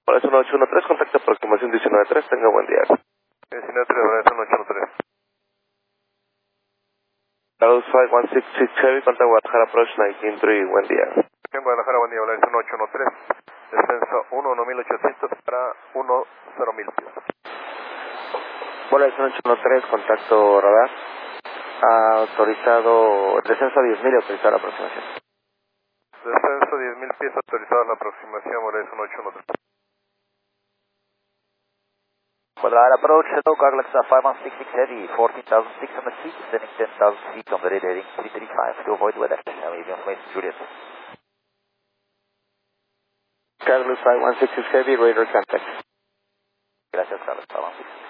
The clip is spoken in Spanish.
Horizon 813, contacto aproximación 19.3, tenga buen día. 19.3, Horizon 813. Carlos 5166 Heavy, contact Guadalajara Approach 193, buen día. En Guadalajara, buen día, Horizon 813. Descenso 1800 para 10.000 pies. Horizon 813, contacto radar. Autorizado, descenso a 10.000 y autorizado la aproximación. Descenso 10.000 pies, autorizado la aproximación, Horizon 813. Guadalajara approach, hello, Carlax 5166 Heavy, 14,600 feet, descending 10,000 feet on the radar heading 335 to avoid weather. Leaving information, Juliet. Carlos 5166 Heavy, radar contact. Gracias, Carlos 5166.